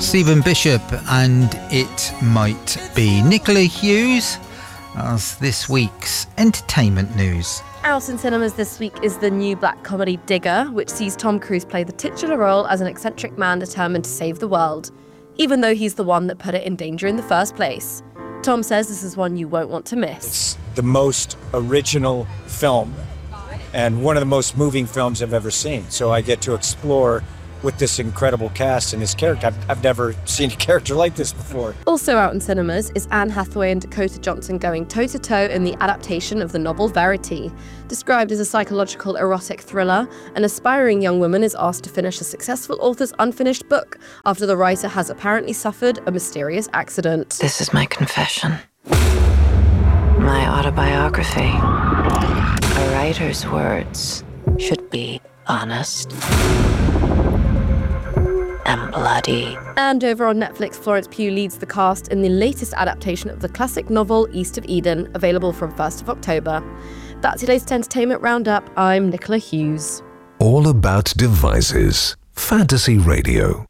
Stephen Bishop, and it might be Nicola Hughes as this week's entertainment news. Out in cinemas this week is the new black comedy Digger, which sees Tom Cruise play the titular role as an eccentric man determined to save the world, even though he's the one that put it in danger in the first place. Tom says this is one you won't want to miss. It's the most original film and one of the most moving films I've ever seen. So I get to explore with this incredible cast and this character. I've never seen a character like this before. Also out in cinemas is Anne Hathaway and Dakota Johnson going toe-to-toe in the adaptation of the novel Verity. Described as a psychological erotic thriller, an aspiring young woman is asked to finish a successful author's unfinished book after the writer has apparently suffered a mysterious accident. This is my confession. My autobiography. A writer's words should be honest and bloody. And over on Netflix, Florence Pugh leads the cast in the latest adaptation of the classic novel East of Eden, available from 1st of October. That's today's entertainment roundup. I'm Nicola Hughes. All About Devices. Fantasy Radio.